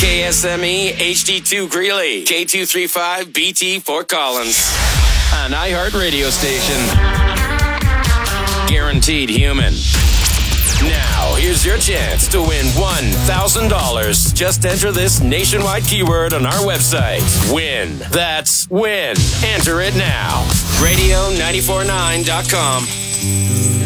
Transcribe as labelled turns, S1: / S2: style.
S1: KSME HD2 Greeley, K235BT Fort Collins. An iHeart radio station. Guaranteed human. Now, here's your chance to win $1,000. Just enter this nationwide keyword on our website. WIN. That's WIN. Enter it now. Radio949.com.